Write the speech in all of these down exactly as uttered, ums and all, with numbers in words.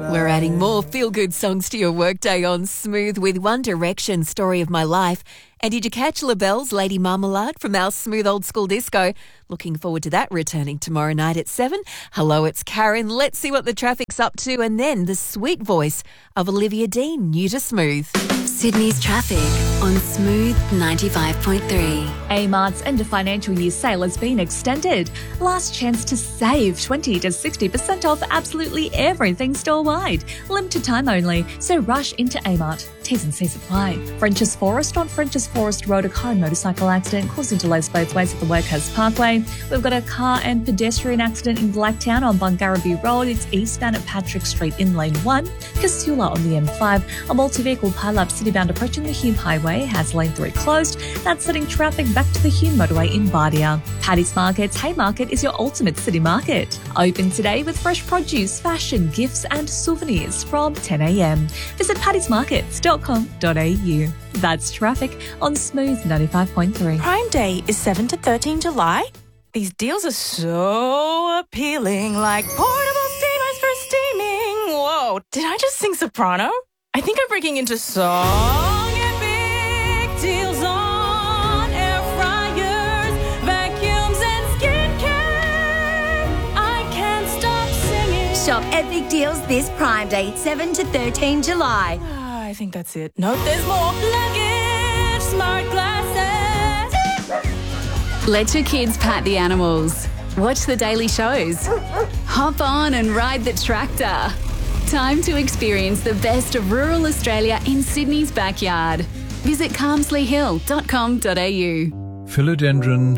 We're adding more feel-good songs to your workday on Smooth with One Direction, Story of My Life. And did you catch LaBelle's Lady Marmalade from our Smooth Old School Disco? Looking forward to that returning tomorrow night at seven. Hello, it's Karen. Let's see what the traffic's up to. And then the sweet voice of Olivia Dean, new to Smooth. Sydney's traffic on Smooth ninety-five point three. Amart's end of financial year sale has been extended. Last chance to save twenty to sixty percent off absolutely everything store-wide. Limited time only, so rush into Amart. T's and C's apply. French's Forest on French's Forest Road, a car and motorcycle accident causing delays both ways at the Workhouse Parkway. We've got a car and pedestrian accident in Blacktown on Bungarravie Road. It's eastbound at Patrick Street in lane one. Casula on the M five. A multi-vehicle pile-up citybound approaching the Hume Highway has lane three closed. That's setting traffic back to the Hume motorway in Bardia. Paddy's Market's Haymarket is your ultimate city market. Open today with fresh produce, fashion, gifts and souvenirs from ten a m. Visit paddys markets dot com dot a u. That's traffic on Smooth ninety-five point three. Prime Day is seventh to thirteenth July. These deals are so appealing, like portable steamers for steaming. Whoa, did I just sing soprano? I think I'm breaking into song. And big deals on air fryers, vacuums and skincare. I can't stop singing. Shop epic deals this Prime Day, seventh to thirteenth July. I think that's it. No, there's more. Luggage, smart glasses. Let your kids pat the animals. Watch the daily shows. Hop on and ride the tractor. Time to experience the best of rural Australia in Sydney's backyard. Visit calmsley hill dot com dot a u. Philodendron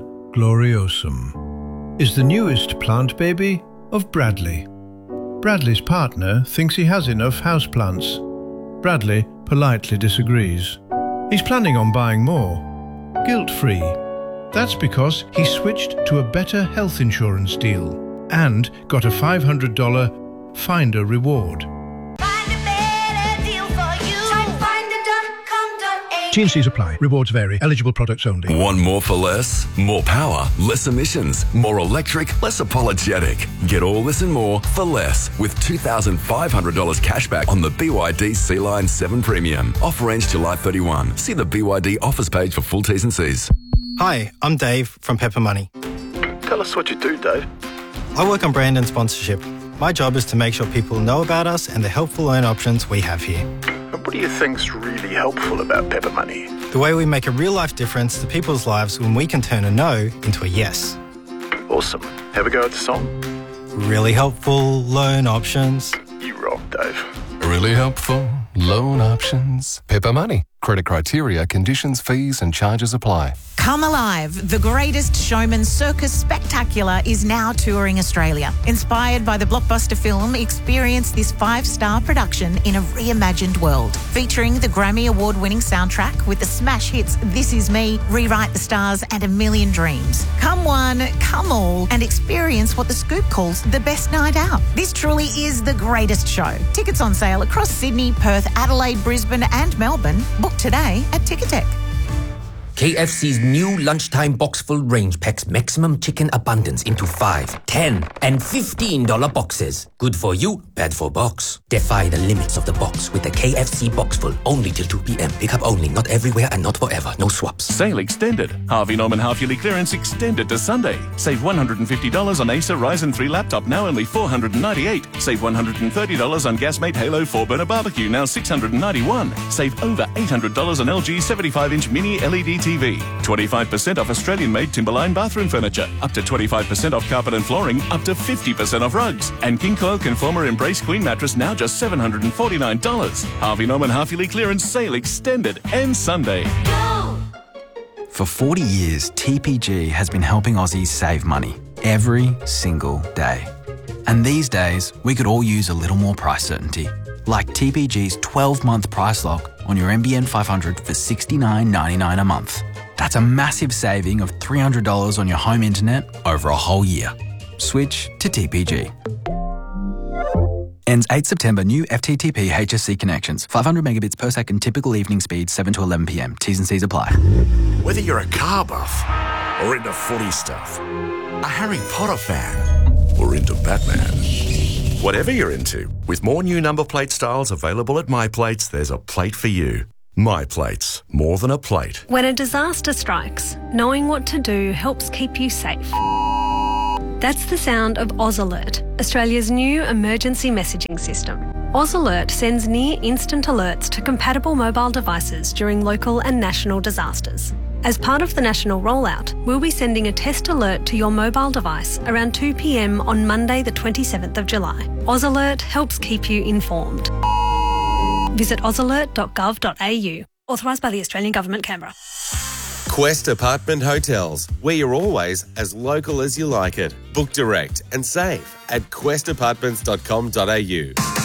gloriosum is the newest plant baby of Bradley. Bradley's partner thinks he has enough houseplants. Bradley politely disagrees. He's planning on buying more. Guilt-free. That's because he switched to a better health insurance deal and got a five hundred dollars Finder reward. Find a better deal for you. finder dot com dot a u. T and C's apply. Rewards vary. Eligible products only. Want more for less? More power, less emissions, more electric, less apologetic. Get all this and more for less with two thousand five hundred dollars cashback on the B Y D C-Line seven Premium. Offer ends July thirty-first. See the B Y D offers page for full T's and C's. Hi, I'm Dave from Pepper Money. Tell us what you do, Dave. I work on brand and sponsorship. My job is to make sure people know about us and the helpful loan options we have here. And what do you think's really helpful about Pepper Money? The way we make a real-life difference to people's lives when we can turn a no into a yes. Awesome. Have a go at the song? Really helpful loan options. You rock, Dave. Really helpful loan options. Pepper Money. Credit criteria, conditions, fees and charges apply. Come Alive, the greatest showman circus spectacular is now touring Australia. Inspired by the blockbuster film, experience this five-star production in a reimagined world. Featuring the Grammy Award-winning soundtrack with the smash hits This Is Me, Rewrite the Stars and A Million Dreams. Come one, come all and experience what The Scoop calls the best night out. This truly is the greatest show. Tickets on sale across Sydney, Perth, Adelaide, Brisbane and Melbourne. Book today at Ticketek. K F C's new lunchtime box-full range packs maximum chicken abundance into five, ten, and fifteen dollar boxes. Good for you, bad for box. Defy the limits of the box with the K F C box-full only till two p m. Pick up only, not everywhere and not forever. No swaps. Sale extended. Harvey Norman half-yearly clearance extended to Sunday. Save one hundred fifty dollars on Acer Ryzen three laptop, now only four hundred ninety-eight dollars. Save one hundred thirty dollars on Gasmate Halo four burner barbecue, now six hundred ninety-one dollars. Save over eight hundred dollars on L G seventy-five inch mini L E D T V. twenty-five percent off Australian-made Timberline bathroom furniture. Up to twenty-five percent off carpet and flooring. Up to fifty percent off rugs. And King Coil Conformer Embrace Queen mattress now just seven hundred forty-nine dollars. Harvey Norman half-yearly clearance sale extended. Ends Sunday. For forty years, T P G has been helping Aussies save money every single day. And these days, we could all use a little more price certainty. Like T P G's twelve-month price lock on your N B N five hundred for sixty-nine ninety-nine a month. That's a massive saving of three hundred dollars on your home internet over a whole year. Switch to T P G. Ends eighth September. New F T T P H S C connections. five hundred megabits per second. Typical evening speed seven to eleven p m. T's and C's apply. Whether you're a car buff or into footy stuff, a Harry Potter fan or into Batman, Whatever you're into, with more new number plate styles available at My Plates, there's a plate for you. My Plates, more than a plate. When a disaster strikes, knowing what to do helps keep you safe. That's the sound of Oz Alert, Australia's new emergency messaging system. Oz Alert sends near-instant alerts to compatible mobile devices during local and national disasters. As part of the national rollout, we'll be sending a test alert to your mobile device around two p m on Monday the twenty-seventh of July. Oz Alert helps keep you informed. Visit oz alert dot gov dot a u. Authorised by the Australian Government, Canberra. Quest Apartment Hotels, where you're always as local as you like it. Book direct and save at quest apartments dot com dot a u.